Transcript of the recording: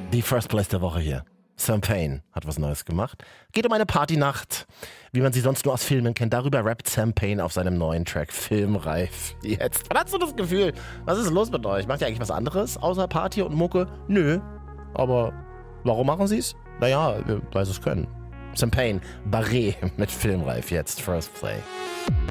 Die First Place der Woche hier. Sam Payne hat was Neues gemacht. Geht um eine Partynacht, wie man sie sonst nur aus Filmen kennt. Darüber rappt Sam Payne auf seinem neuen Track Filmreif. Jetzt. Wann hast du das Gefühl? Was ist los mit euch? Macht ihr eigentlich was anderes außer Party und Mucke? Nö. Aber warum machen sie es? Naja, weil sie es können. Sam Payne, Barret mit Filmreif jetzt. First Play.